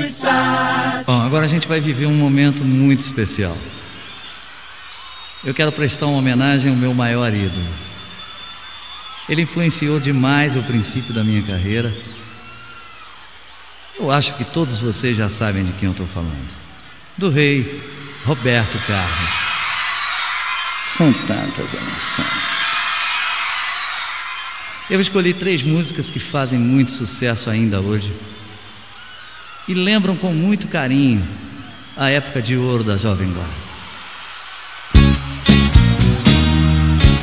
RC7. Bom, agora a gente vai viver um momento muito especial. Eu quero prestar uma homenagem ao meu maior ídolo. Ele influenciou demais o princípio da minha carreira. Eu acho que todos vocês já sabem de quem eu estou falando. Do rei Roberto Carlos. São tantas emoções. Eu escolhi 3 músicas que fazem muito sucesso ainda hoje e lembram com muito carinho a época de ouro da Jovem Guarda.